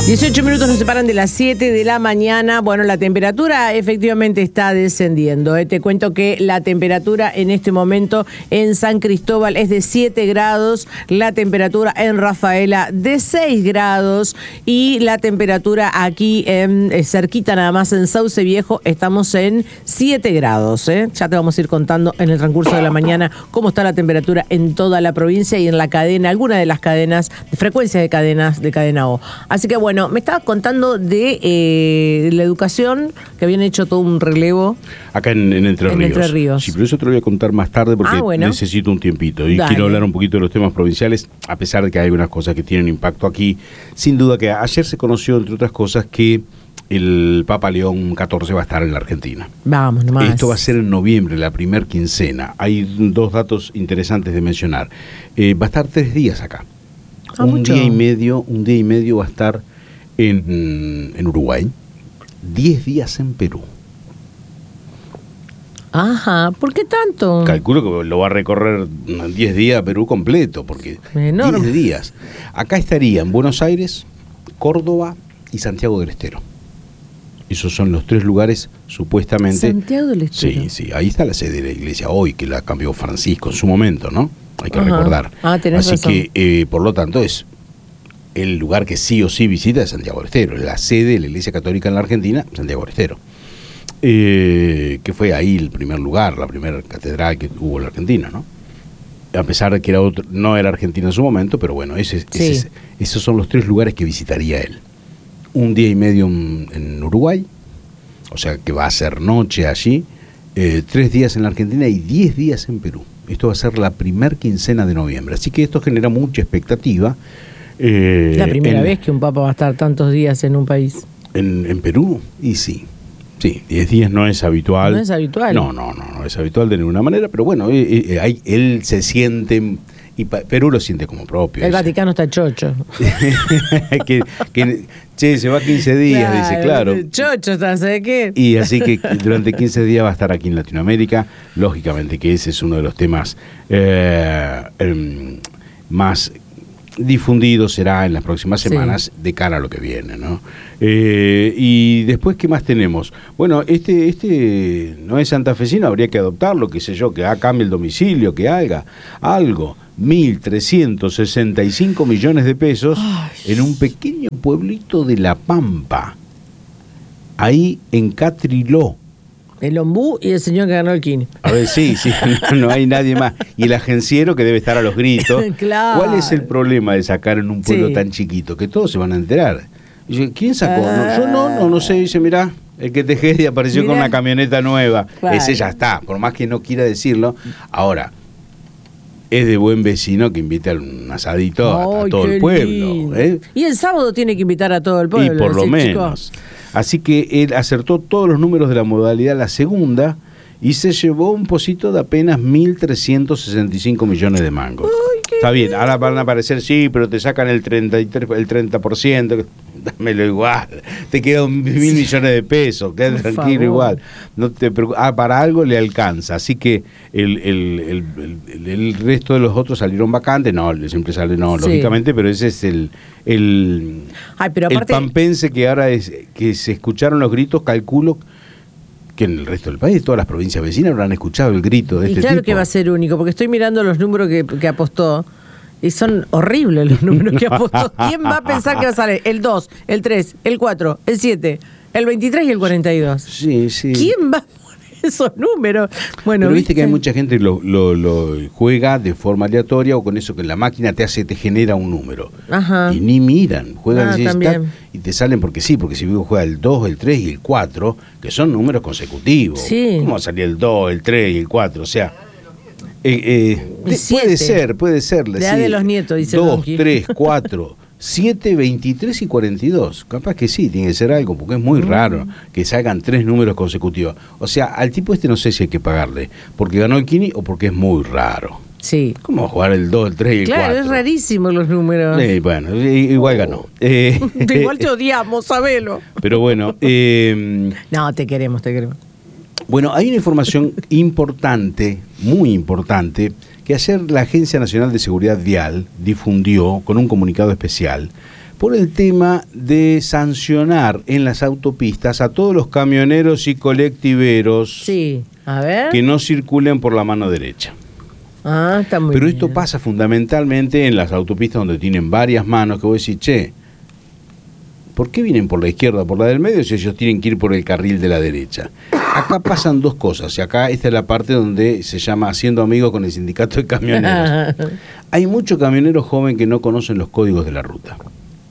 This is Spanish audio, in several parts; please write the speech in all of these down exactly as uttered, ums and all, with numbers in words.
dieciocho minutos nos separan de las siete de la mañana. Bueno, la temperatura efectivamente está descendiendo. ¿eh? Te cuento que la temperatura en este momento en San Cristóbal es de siete grados, la temperatura en Rafaela de seis grados y la temperatura aquí en, eh, cerquita nada más en Sauce Viejo estamos en siete grados. ¿eh? Ya te vamos a ir contando en el transcurso de la mañana cómo está la temperatura en toda la provincia y en la cadena, alguna de las cadenas, frecuencias de cadenas de cadena O. Así que bueno, me estaba contando de eh, la educación, que habían hecho todo un relevo. Acá en, en, Entre, en Ríos. Entre Ríos. Sí, pero eso te lo voy a contar más tarde porque ah, bueno. necesito un tiempito. Y Dale. Quiero hablar un poquito de los temas provinciales, a pesar de que hay algunas cosas que tienen impacto aquí. Sin duda que ayer se conoció, entre otras cosas, que el Papa León catorce va a estar en la Argentina. Vamos, nomás. Esto va a ser en noviembre, la primer quincena. Hay dos datos interesantes de mencionar. Eh, va a estar tres días acá. Ah, un mucho. día y medio, un día y medio va a estar en, en Uruguay, diez días en Perú. Ajá, ¿por qué tanto? Calculo que lo va a recorrer diez días Perú completo, porque Enorme. diez días. Acá estarían Buenos Aires, Córdoba y Santiago del Estero. Esos son los tres lugares supuestamente. Santiago del Estero. Sí, sí, ahí está la sede de la iglesia hoy, que la cambió Francisco en su momento, ¿no? Hay que Ajá. recordar. Ah, tenés Así razón. que, eh, por lo tanto, es el lugar que sí o sí visita es Santiago del Estero, la sede de la Iglesia Católica en la Argentina, Santiago del Estero. Eh, que fue ahí el primer lugar, la primera catedral que hubo en la Argentina, ¿no? A pesar de que era otro, no era Argentina en su momento, pero bueno, ese, Sí. ese, esos son los tres lugares que visitaría él. Un día y medio en, en Uruguay, o sea que va a ser noche allí, eh, tres días en la Argentina y diez días en Perú. Esto va a ser la primer quincena de noviembre, así que esto genera mucha expectativa. Eh, La primera en, vez que un papa va a estar tantos días en un país. En, en Perú, y sí. Sí, diez días no es habitual. No es habitual. No, no, no, no es habitual de ninguna manera, pero bueno, eh, eh, hay, él se siente, y pa, Perú lo siente como propio. El dice. Vaticano está chocho. que, que, che, se va quince días, dice, claro. Chocho está, ¿sabes qué? Y así que durante quince días va a estar aquí en Latinoamérica, lógicamente que ese es uno de los temas eh, eh, más difundido será en las próximas semanas sí. de cara a lo que viene, ¿no? Eh, y después, ¿qué más tenemos? Bueno, este este no es santafesino, habría que adoptarlo, qué sé yo, que haga cambie el domicilio, que haga algo. mil trescientos sesenta y cinco millones de pesos Ay. en un pequeño pueblito de La Pampa, ahí en Catriló. El ombú y el señor que ganó el Kini. A ver, sí, sí, no, no hay nadie más. Y el agenciero que debe estar a los gritos. Claro. ¿Cuál es el problema de sacar en un pueblo sí. tan chiquito? Que todos se van a enterar. Dice, ¿quién sacó? Ah. No, yo no, no, no sé. Dice, mirá, el que Tejedi apareció mirá. con una camioneta nueva. Claro. Ese ya está, por más que no quiera decirlo. Ahora, es de buen vecino que invite a un asadito a, a todo el pueblo. ¿eh? Y el sábado tiene que invitar a todo el pueblo. Y por lo ese menos. Chico. Así que él acertó todos los números de la modalidad, la segunda, y se llevó un pocito de apenas mil trescientos sesenta y cinco millones de mangos. Ay, Está bien, ahora van a aparecer, sí, pero te sacan el treinta y tres, el treinta por ciento, dámelo igual, te quedan mil sí. millones de pesos, quédate tranquilo favor. igual. No te ah, para algo le alcanza, así que el, el, el, el, el resto de los otros salieron vacantes, no, siempre sale, no, sí. lógicamente, pero ese es el, el, Ay, pero aparte, el pampense que ahora es, que se escucharon los gritos, calculo que en el resto del país, todas las provincias vecinas habrán escuchado el grito de y este claro tipo. Que va a ser único, porque estoy mirando los números que, que apostó y son horribles los números que apostó. ¿Quién va a pensar que va a salir? El dos, el tres, el cuatro, el siete, el veintitrés y el cuarenta y dos. Sí, sí. ¿Quién va a poner esos números? Bueno, pero viste que hay mucha gente que lo, lo, lo juega de forma aleatoria o con eso que la máquina te hace, te genera un número. Ajá. Y ni miran, juegan ah, y, también. y te salen porque sí, porque si vivo juega el dos, el tres y el cuatro, que son números consecutivos. Sí. ¿Cómo va a salir el dos, el tres y el cuatro? O sea, eh, eh, de, puede ser, puede ser. La sí. de los nietos, dice dos, tres, cuatro, siete, veintitrés y cuarenta y dos. Capaz que sí, tiene que ser algo, porque es muy mm. raro que salgan tres números consecutivos. O sea, al tipo este no sé si hay que pagarle, porque ganó el Kini o porque es muy raro. Sí. ¿Cómo jugar el dos, el tres y el claro, cuatro? Claro, es rarísimo los números. Eh, bueno, igual ganó. Eh, igual te odiamos, sabelo. Pero bueno. Eh, no, te queremos, te queremos. Bueno, hay una información importante, muy importante, que ayer la Agencia Nacional de Seguridad Vial difundió con un comunicado especial por el tema de sancionar en las autopistas a todos los camioneros y colectiveros sí. A ver. que no circulen por la mano derecha. Ah, está muy Pero bien. esto pasa fundamentalmente en las autopistas donde tienen varias manos, que vos decís, che, ¿por qué vienen por la izquierda, por la del medio, si ellos tienen que ir por el carril de la derecha? Acá pasan dos cosas, y acá esta es la parte donde se llama Haciendo Amigos con el Sindicato de Camioneros. Hay muchos camioneros jóvenes que no conocen los códigos de la ruta.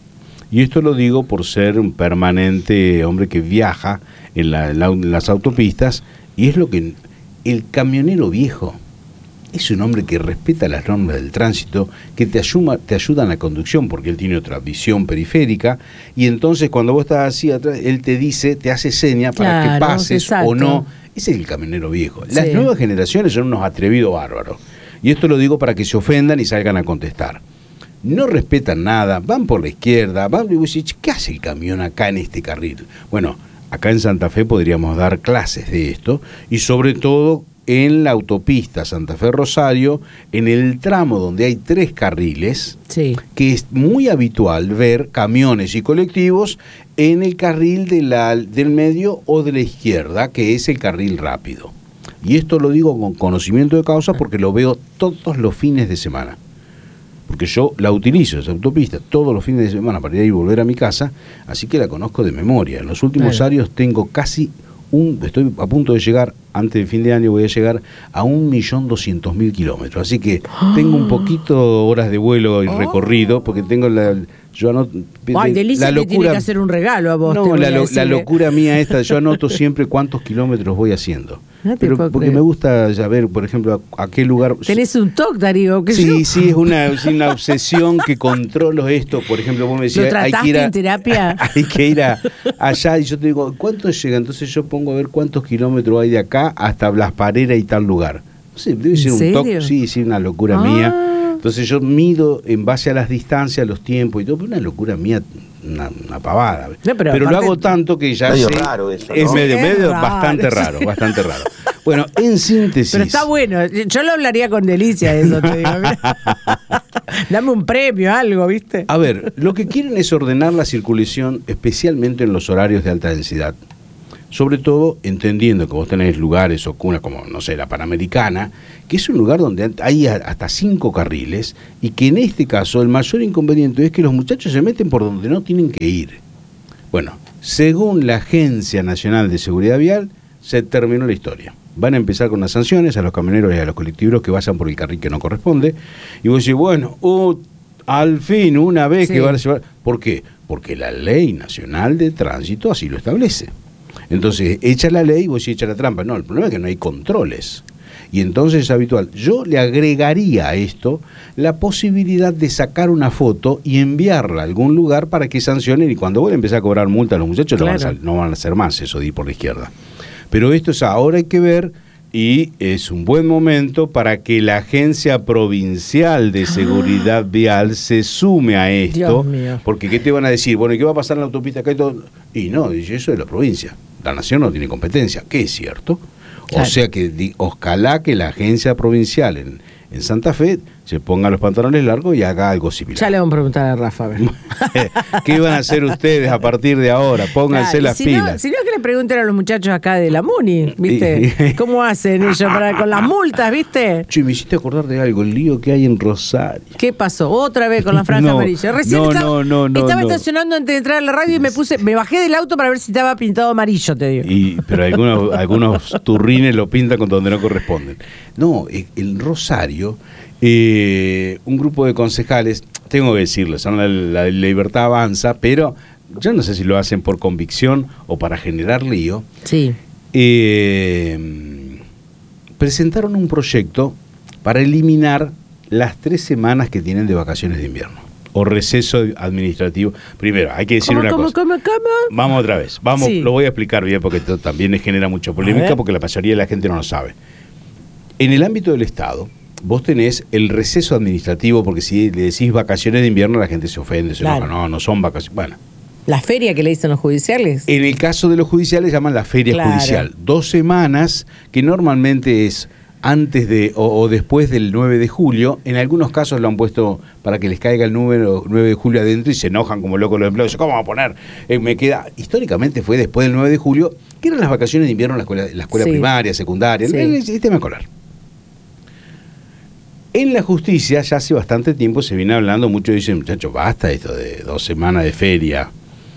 Y esto lo digo por ser un permanente hombre que viaja en, la, en, la, en las autopistas, y es lo que el camionero viejo es un hombre que respeta las normas del tránsito, que te ayuda, te ayuda en la conducción, porque él tiene otra visión periférica, y entonces cuando vos estás así atrás, él te dice, te hace seña para claro, que pases exacto. o no. Ese es el camionero viejo. Las sí. nuevas generaciones son unos atrevidos bárbaros, y esto lo digo para que se ofendan y salgan a contestar. No respetan nada, van por la izquierda, van y vos decís, ¿qué hace el camión acá en este carril? Bueno, acá en Santa Fe podríamos dar clases de esto, y sobre todo en la autopista Santa Fe Rosario, en el tramo donde hay tres carriles, sí. que es muy habitual ver camiones y colectivos en el carril de la, del medio o de la izquierda, que es el carril rápido. Y esto lo digo con conocimiento de causa porque lo veo todos los fines de semana. Porque yo la utilizo, esa autopista, todos los fines de semana para ir y volver a mi casa, así que la conozco de memoria. En los últimos claro. años tengo casi un, estoy a punto de llegar, antes del fin de año voy a llegar a un millón doscientos mil kilómetros. Así que tengo un poquito horas de vuelo y recorrido, porque tengo la... Yo anoto, Ay, Delicia, la locura, te tiene que hacer un regalo a vos. No, la, lo, la locura mía esta, yo anoto siempre cuántos kilómetros voy haciendo. No te Pero porque creer. Me gusta saber, por ejemplo, a, a qué lugar... Tenés un toque, Darío. ¿Qué sí, yo? sí, es una, es una obsesión que controlo esto. Por ejemplo, vos me decías... ¿Lo trataste hay que ir a, en terapia? Hay que ir a, allá y yo te digo, ¿cuánto llega? Entonces yo pongo a ver cuántos kilómetros hay de acá hasta Blas Parera y tal lugar. No sé, debe ser un toque. Sí, sí, una locura ah. mía. Entonces yo mido en base a las distancias, los tiempos y todo, pero una locura mía, una, una pavada. No, pero pero lo hago tanto que ya medio sé, raro eso, ¿no? Es medio, es medio raro. bastante raro, bastante raro. Bueno, en síntesis. Pero está bueno, yo lo hablaría con Delicia de eso, te digo. Dame un premio, algo, ¿viste? A ver, lo que quieren es ordenar la circulación, especialmente en los horarios de alta densidad. Sobre todo entendiendo que vos tenés lugares o cunas como, no sé, la Panamericana, que es un lugar donde hay hasta cinco carriles y que en este caso el mayor inconveniente es que los muchachos se meten por donde no tienen que ir. Bueno, según la Agencia Nacional de Seguridad Vial, se terminó la historia. Van a empezar con las sanciones a los camioneros y a los colectiveros que vayan por el carril que no corresponde. Y vos decís, bueno, uh, al fin, una vez sí. que van a llevar... ¿Por qué? Porque la Ley Nacional de Tránsito así lo establece. Entonces, echa la ley y vos sí echa la trampa. No, el problema es que no hay controles. Y entonces es habitual. Yo le agregaría a esto la posibilidad de sacar una foto y enviarla a algún lugar para que sancionen. Y cuando vos le empezás a cobrar multa a los muchachos, claro. no, van a, no van a hacer más eso de ir por la izquierda. Pero esto es ahora hay que ver, y es un buen momento para que la Agencia Provincial de Seguridad ah. Vial se sume a esto. Porque ¿qué te van a decir? Bueno, ¿y qué va a pasar en la autopista acá y todo? Y no, eso es la provincia. La nación no tiene competencia, que es cierto. Claro. O sea que ojalá que la agencia provincial en, en Santa Fe se ponga los pantalones largos y haga algo similar. Ya le vamos a preguntar a Rafa, a ver. ¿Qué van a hacer ustedes a partir de ahora? Pónganse claro, las si pilas. No, si no, que le pregunten a los muchachos acá de la MUNI, ¿viste? ¿Cómo hacen ellos para, con las multas, viste? Che, me hiciste acordar de algo, el lío que hay en Rosario. ¿Qué pasó? Otra vez con la franja no, amarilla. Recién no, estaba, no, no, no, estaba no. estacionando antes de entrar a la radio y me puse, me bajé del auto para ver si estaba pintado amarillo, te digo. Y, pero algunos, algunos turrines lo pintan con donde no corresponden. No, en Rosario... Eh, un grupo de concejales, tengo que decirlo, son la, la Libertad Avanza, pero yo no sé si lo hacen por convicción o para generar lío. Sí. Eh, presentaron un proyecto para eliminar las tres semanas que tienen de vacaciones de invierno o receso administrativo. Primero, hay que decir ¿Cómo, una cómo, cosa. ¿Cómo, cómo? Vamos otra vez. Vamos, sí. Lo voy a explicar bien porque esto también genera mucha polémica porque la mayoría de la gente no lo sabe. En el ámbito del Estado, vos tenés el receso administrativo, porque si le decís vacaciones de invierno la gente se ofende, se claro. enoja, no, no son vacaciones. Bueno. ¿La feria que le dicen los judiciales? En el caso de los judiciales llaman la feria claro. judicial. Dos semanas que normalmente es antes de o, o después del nueve de julio. En algunos casos lo han puesto para que les caiga el número nueve de julio adentro y se enojan como locos los empleados. ¿Cómo va a poner? Eh, me queda. Históricamente fue después del nueve de julio, que eran las vacaciones de invierno en la escuela, la escuela sí. primaria, secundaria, sí. el, el sistema escolar. En la justicia, ya hace bastante tiempo se viene hablando, muchos dicen, muchachos, basta esto de dos semanas de feria.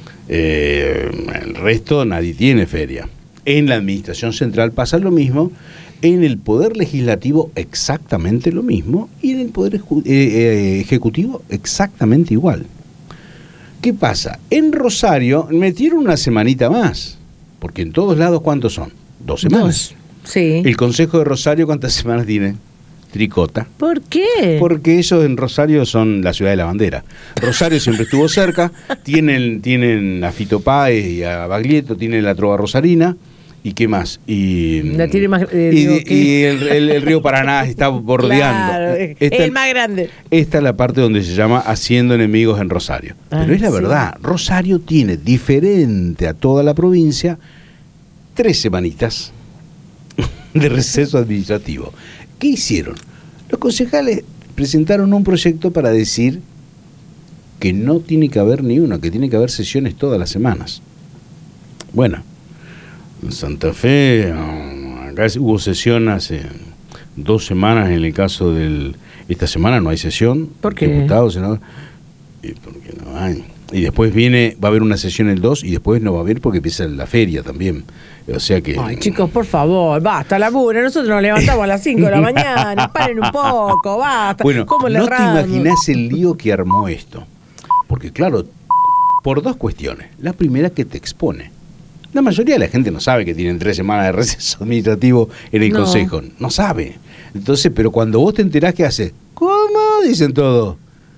Eh, el resto nadie tiene feria. En la administración central pasa lo mismo, en el poder legislativo exactamente lo mismo y en el poder eh, eh, ejecutivo exactamente igual. ¿Qué pasa? En Rosario metieron una semanita más, porque en todos lados ¿cuántos son? Dos semanas. Dos. Sí. El Consejo de Rosario ¿cuántas semanas tiene? Tricota. ¿Por qué? Porque ellos en Rosario son la ciudad de la bandera. Rosario siempre estuvo cerca, tienen, tienen a Fito Páez y a Baglietto, tienen la trova rosarina, ¿y qué más? Y, la tiene más, eh, y, digo, y el, el, el río Paraná está bordeando. Claro, esta, el más grande. Esta es la parte donde se llama Haciendo Enemigos en Rosario. Ah, Pero es la sí. verdad, Rosario tiene, diferente a toda la provincia, tres semanitas de receso administrativo. ¿Qué hicieron? Los concejales presentaron un proyecto para decir que no tiene que haber ni una, que tiene que haber sesiones todas las semanas. Bueno, en Santa Fe, acá hubo sesión hace dos semanas en el caso del... Esta semana no hay sesión. ¿Por qué? Diputados, senadores. Y porque no hay. Y después viene, va a haber una sesión el dos y después no va a haber porque empieza la feria también. O sea que... Ay, chicos, por favor, basta, labura. Nosotros nos levantamos a las cinco de la mañana. Paren un poco, basta. Bueno, ¿Cómo le no te erramos? imaginás el lío que armó esto. Porque claro, por dos cuestiones. La primera, que te expone. La mayoría de la gente no sabe que tienen tres semanas de receso administrativo en el No. Consejo. No sabe. Entonces, pero cuando vos te enterás, ¿qué haces? ¿Cómo? Dicen todos.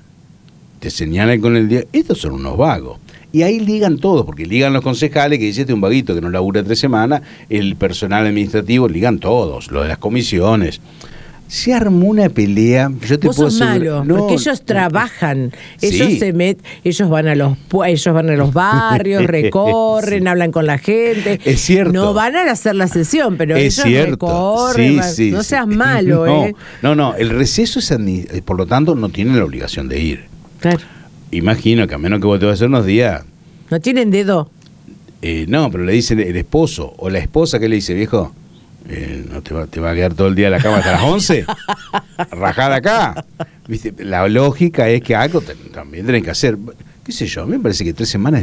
Te señalan con el día. Estos son unos vagos. Y ahí ligan todo, porque ligan los concejales, que dice este un vaguito que no labura tres semanas, el personal administrativo, ligan todos, lo de las comisiones. Se armó una pelea. Yo te Vos puedo sos asegurar- malo, no, porque ellos trabajan, ellos Sí. se met, ellos van a los pu- ellos van a los barrios, recorren, Sí. hablan con la gente. Es cierto. No van a hacer la sesión, pero Es ellos cierto. recorren. Sí, van- sí, no sí. seas malo, no, ¿eh? No, no, el receso es admi- eh, por lo tanto no tienen la obligación de ir. Claro. Imagino que a menos que vos te vas a hacer unos días, No tienen dedo. eh, no, pero le dicen el esposo o la esposa, que le dice, viejo, eh, no te va, te va a quedar todo el día en la cama hasta las once, rajada acá. ¿Viste? La lógica es que algo te- también tienen que hacer. ¿Qué sé yo? A mí me parece que tres semanas